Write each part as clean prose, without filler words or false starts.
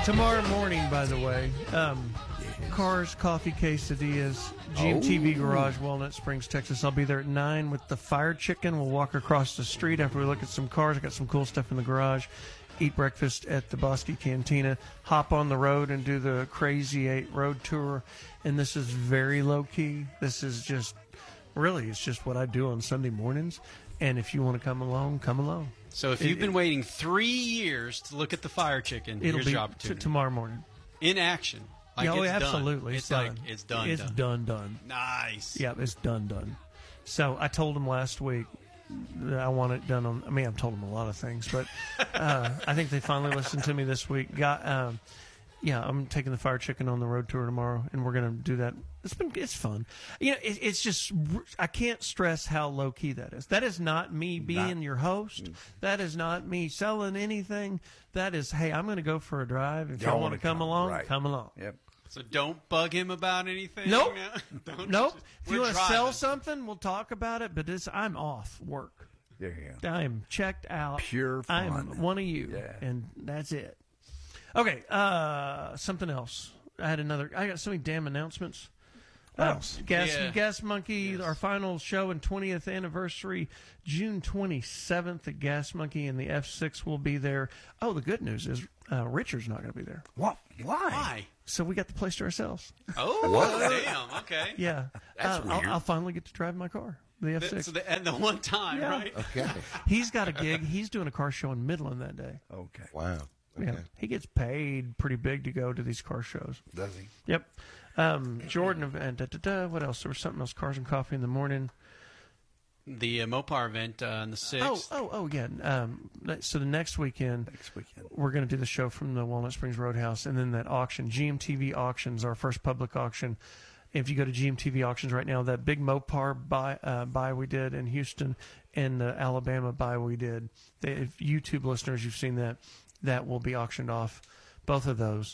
Tomorrow morning, by the way, Cars, Coffee, Quesadillas, GMTV Garage, Walnut Springs, Texas. I'll be there at 9 with the Fire Chicken. We'll walk across the street after we look at some cars. I got some cool stuff in the garage. Eat breakfast at the Bosque Cantina. Hop on the road and do the Crazy 8 road tour. And this is very low-key. This is just, really, it's just what I do on Sunday mornings. And if you want to come along, come along. So if you've been waiting 3 years to look at the Fire Chicken, here's your opportunity. Tomorrow morning. In action. Like oh, it's absolutely. Done. It's done. Like it's done. It's done. Nice. Yeah, it's done. So I told him last week that I want it done on. I mean, I've told him a lot of things, but I think they finally listened to me this week. Yeah, I'm taking the Fire Chicken on the road tour tomorrow, and we're going to do that. It's fun. You know, it's just, I can't stress how low key that is. That is not me being your host. That is not me selling anything. That is, hey, I'm going to go for a drive. If you want to come along, come along. Yep. So don't bug him about anything. Nope. Nope. If you want to sell something, we'll talk about it. But I'm off work. There you go. I am checked out. Pure fun. I'm one of you, and that's it. Okay, something else. I got so many damn announcements. Gas Monkey, our final show and 20th anniversary, June 27th at Gas Monkey, and the F6 will be there. Oh, the good news is Richard's not going to be there. What? Why? So we got the place to ourselves. Oh, damn, okay. Yeah. That's weird. I'll finally get to drive my car, the F6. And the one time, right? Okay. He's got a gig. He's doing a car show in Midland that day. Okay. Wow. Okay. Yeah, he gets paid pretty big to go to these car shows. Does he? Yep. Jordan event. What else? There was something else. Cars and Coffee in the morning. The Mopar event on the 6th. Oh, yeah. So the next weekend, we're going to do the show from the Walnut Springs Roadhouse, and then that auction, GMTV Auctions, our first public auction. If you go to GMTV Auctions right now, that big Mopar buy we did in Houston and the Alabama buy we did. If YouTube listeners, you've seen that. That will be auctioned off, both of those,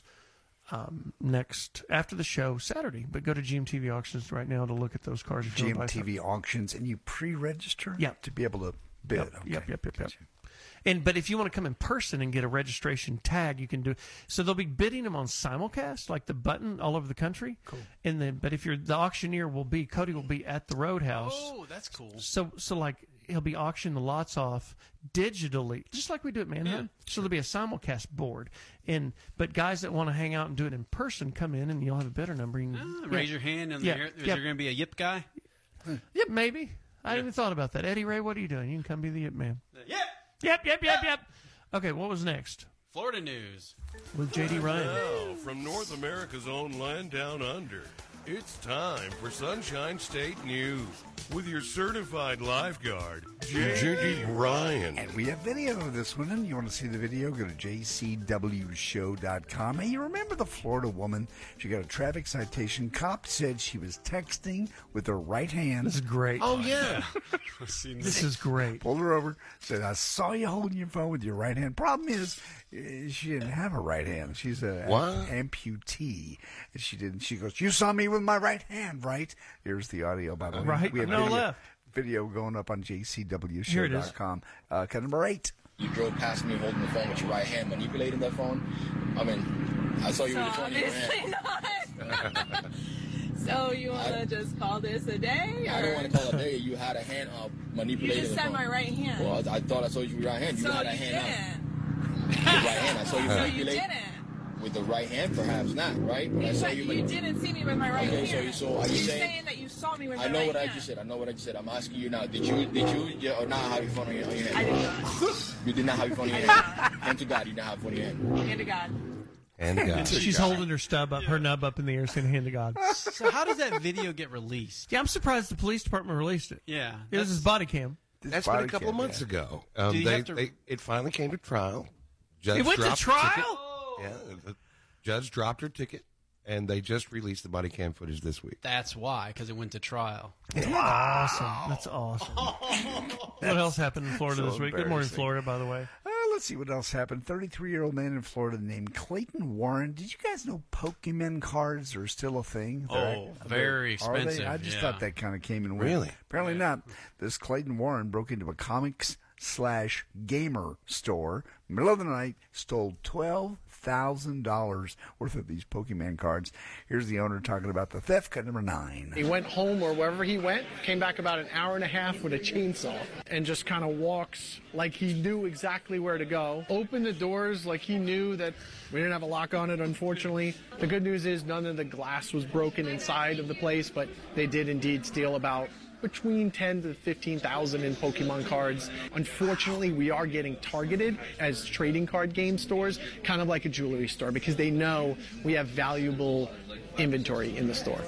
next after the show Saturday. But go to GMTV Auctions right now to look at those cars. If you want to buy GMTV Auctions, and you pre-register to be able to bid. Yep. But if you want to come in person and get a registration tag, you can do. So they'll be bidding them on simulcast, like the button all over the country. Cool. And then, but if you're the auctioneer, Cody will be at the Roadhouse. Oh, that's cool. So like he'll be auctioning the lots off digitally, just like we do at Manhunt. Yeah. So there'll be a simulcast board, but guys that want to hang out and do it in person, come in and you'll have a bidder number. Raise your hand. Is there going to be a Yip guy? Yep, maybe. I hadn't even thought about that. Eddie Ray, what are you doing? You can come be the Yip man. Yep. Okay, what was next? Florida news with J.D. Ryan. Now, from North America's own land down under, it's time for Sunshine State News with your certified lifeguard, J.D. Ryan. And we have video of this one. And you want to see the video? Go to jcwshow.com. Hey, you remember the Florida woman? She got a traffic citation. Cop said she was texting with her right hand. This is great. Oh, yeah. This is great. Pulled her over. Said, I saw you holding your phone with your right hand. Problem is, she didn't have a right hand. She's an amputee. And she didn't. She goes, you saw me with my right hand, right? Here's the audio, by the way. Right. We have no left. Video going up on jcwshow.com. Cut number 8. You drove past me holding the phone with your right hand, manipulating that phone. I mean, I saw you with your phone in your hand. Not. So you want to just call this a day? I don't want to call it a day. You had a hand up manipulating the phone. You just said my right hand. Well, I thought I saw you with your right hand. You had a hand up. With the right hand. I saw you manipulate. You didn't. With the right hand, perhaps not, right? But you didn't see me with my right hand. So are you saying that you saw me with my right hand? I know what I just said. I'm asking you now. Did you or not have your phone in your hand? I did not. You did not have your phone in your hand. Hand to God, you did not have your phone in your hand. Hand to God. Hand to God. She's holding her her nub up in the air, saying "Hand to God." So how does that video get released? Yeah, I'm surprised the police department released it. Yeah, it was his body cam. That's been a couple of months ago. It finally came to trial. It went to trial. Yeah, the judge dropped her ticket, and they just released the body cam footage this week. That's why, because it went to trial. Awesome. That's awesome. What else happened in Florida this week? Good morning, Florida, by the way. Let's see what else happened. 33-year-old man in Florida named Clayton Warren. Did you guys know Pokemon cards are still a thing? Very expensive. I just thought that kind of came in. Really? Apparently not. This Clayton Warren broke into a comics/gamer store, middle of the night, stole $12,000 $15,000 worth of these Pokemon cards. Here's the owner talking about the theft. Cut number 9. He went home or wherever he went, came back about an hour and a half with a chainsaw, and just kind of walks like he knew exactly where to go. Opened the doors like he knew that we didn't have a lock on it, unfortunately. The good news is none of the glass was broken inside of the place, but they did indeed steal about between 10 to 15,000 in Pokemon cards. Unfortunately, we are getting targeted as trading card game stores, kind of like a jewelry store, because they know we have valuable inventory in the store.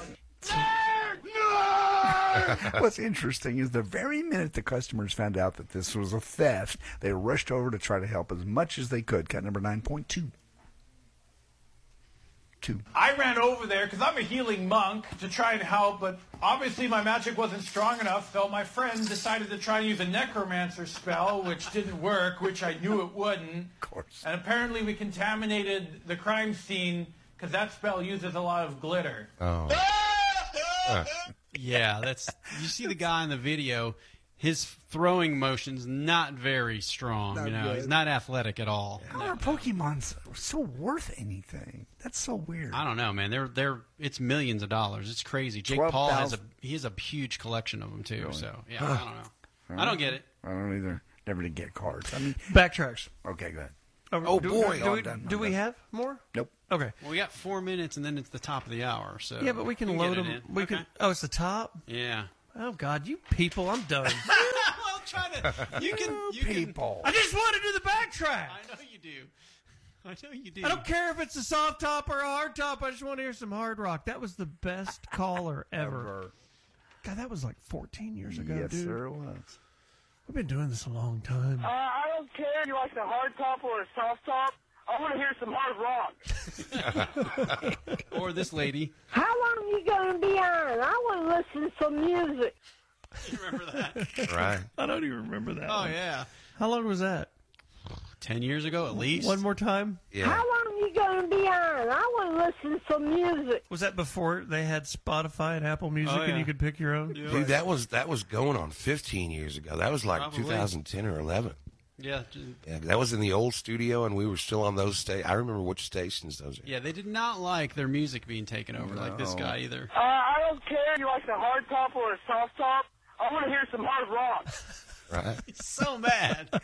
What's interesting is the very minute the customers found out that this was a theft, they rushed over to try to help as much as they could. Cut number 9.2. I ran over there because I'm a healing monk to try and help, but obviously my magic wasn't strong enough, so my friend decided to try and use a necromancer spell, which didn't work, which I knew it wouldn't. Of course. And apparently we contaminated the crime scene because that spell uses a lot of glitter. Oh. Yeah, you see the guy in the video, his throwing motion's not very strong, Not good. good. He's not athletic at all. How are Pokemon so worth anything? That's so weird. I don't know, man. It's millions of dollars. It's crazy. Jake 12, Paul has a huge collection of them too. Really? So yeah, I don't know. I don't get it. I don't either. Never did get cards. I mean, Backtracks. okay, go ahead. Oh, boy. Do we have more? Nope. Okay. Well, we got 4 minutes, and then it's the top of the hour. So Yeah, but we can load get them. it in. We Okay. can. Oh, it's the top. Yeah. Oh God, you people! I'm done. Well, try to. You can. People. I just want to do the backtrack. I know you do. I know you do. I don't care if it's a soft top or a hard top. I just want to hear some hard rock. That was the best caller ever. God, that was like 14 years ago, Yes, dude. sir, it was. We've been doing this a long time. I don't care if you like a hard top or a soft top. I want to hear some hard rock. Or this lady. How long are you going to be on? I want to listen to some music. You remember that? Right. I don't even remember that. Oh one. yeah. How long was that? 10 years ago at least. One more time. Yeah. How long are you going to be on? I want to listen to some music. Was that before they had Spotify and Apple Music Oh, yeah. and you could pick your own? Dude, that was going on 15 years ago. That was like Probably. 2010 or 11. Yeah. Yeah, that was in the old studio, and we were still on those I remember which stations those are. Yeah, they did not like their music being taken over like this guy either. I don't care if you like a hard top or a soft top. I want to hear some hard rock. Right. He's so mad.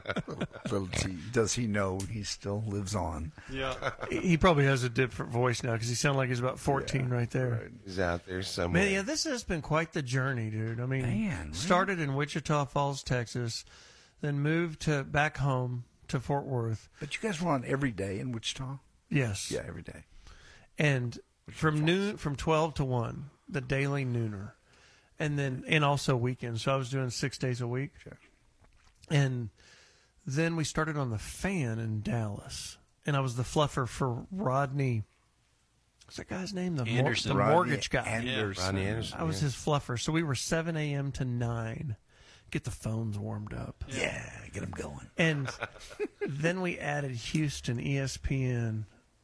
Does he know he still lives on? Yeah. He probably has a different voice now because he sounded like he's about 14 right there. Right. He's out there somewhere. Man, yeah, this has been quite the journey, dude. I mean, Man, really? started in Wichita Falls, Texas, then moved back home to Fort Worth. But you guys were on every day in Wichita? Yes. Yeah, every day. And from 12 to 1, the daily nooner. And also weekends. So I was doing 6 days a week. Sure. And then we started on the Fan in Dallas. And I was the fluffer for Rodney. What's that guy's name? The Anderson. mortgage guy. Anderson. Rodney Anderson. I was his fluffer. So we were 7 a.m. to 9. Get the phones warmed up. Yeah, get them going. And then we added Houston, ESPN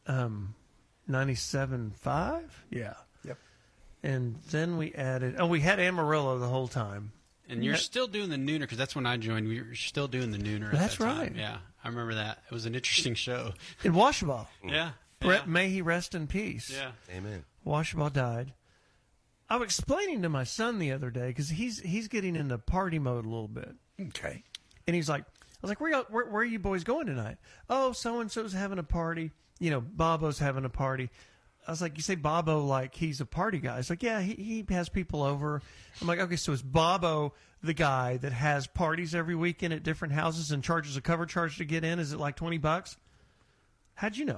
97.5. Yeah. Yep. And then we had Amarillo the whole time. And you're still doing the nooner because that's when I joined. We were still doing the nooner. That's at that time. right. Yeah, I remember that. It was an interesting show. In Washabaw. Yeah. Brett, may he rest in peace. Yeah. Amen. Washabaw died. I was explaining to my son the other day because he's getting into party mode a little bit. Okay. And he's like, I was like, where are you boys going tonight? Oh, so-and-so's having a party. You know, Bobo's having a party. I was like, you say Bobo like he's a party guy. He's like, yeah, he has people over. I'm like, okay, so is Bobo the guy that has parties every weekend at different houses and charges a cover charge to get in? Is it like $20? How'd you know?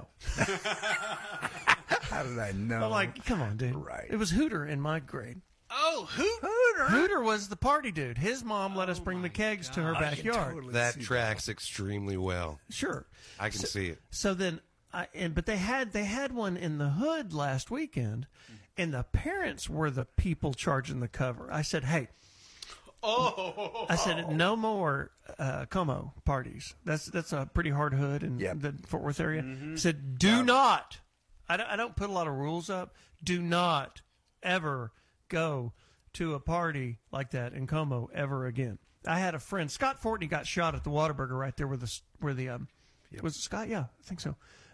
How did I know? I'm like, come on, dude. Right. It was Hooter in my grade. Oh, Hooter was the party dude. His mom let us bring the kegs to her backyard. totally That see tracks extremely well. Sure. I can see it. So then, but they had one in the hood last weekend, and the parents were the people charging the cover. I said, hey. Oh. I said, no more Como parties. That's a pretty hard hood in the Fort Worth area. I said, do not. I don't put a lot of rules up. Do not ever go to a party like that in Como ever again. I had a friend, Scott Fortney, got shot at the Whataburger right there where the was it Scott? Yeah, I think so.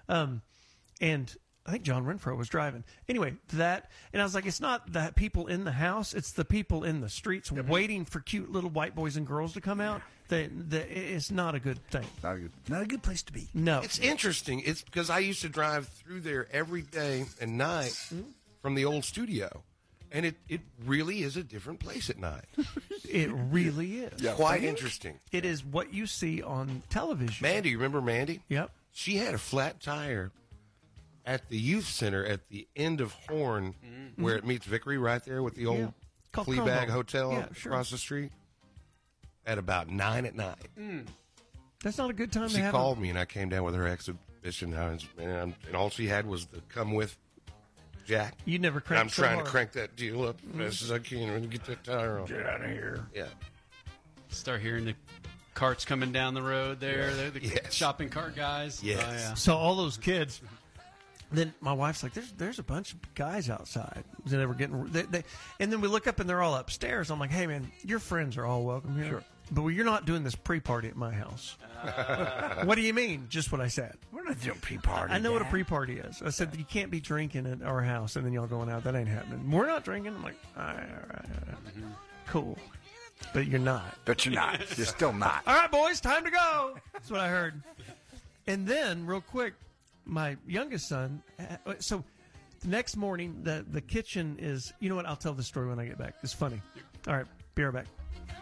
And I think John Renfro was driving. Anyway, that, and I was like, it's not the people in the house, it's the people in the streets waiting for cute little white boys and girls to come out. It's not a good thing. Not a good place to be. No. It's interesting. It's because I used to drive through there every day and night from the old studio. And it really is a different place at night. It really is. Yeah, quite interesting. It is what you see on television. Mandy, you remember Mandy? Yep. She had a flat tire at the youth center at the end of Horn, where it meets Vickery, right there with the old Fleabag Hotel across the street, at about 9 at night. That's not a good time to have. She called me, and I came down with her exhibition, and all she had was the come with Jack. You never cranked. I'm trying to crank that deal up as fast as I can and get that tire off. Get out of here. Yeah. Start hearing the carts coming down the road there. Yeah. The shopping cart guys. Yes. Oh, yeah. So all those kids. Then my wife's like, there's a bunch of guys outside. They were getting, and then we look up and they're all upstairs. I'm like, hey man, your friends are all welcome here. Sure. But you're not doing this pre-party at my house. What do you mean? Just what I said. We're not doing pre-party. I know what a pre-party is. I said you can't be drinking at our house and then y'all going out. That ain't happening. We're not drinking. I'm like, all right. Cool. But you're not. But you're not. You're still not. All right, boys, time to go. That's what I heard. And then, real quick, my youngest son, so the next morning, the kitchen is, you know what, I'll tell the story when I get back. It's funny. All right, be right back.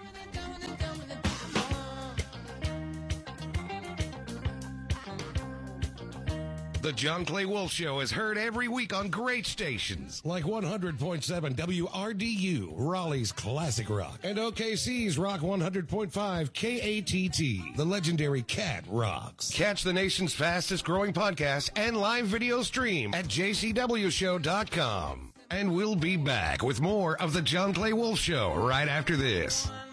The John Clay Wolf Show is heard every week on great stations like 100.7 WRDU, Raleigh's Classic Rock, and OKC's Rock 100.5 KATT, the legendary Cat Rocks. Catch the nation's fastest growing podcast and live video stream at jcwshow.com. And we'll be back with more of the John Clay Wolf Show right after this.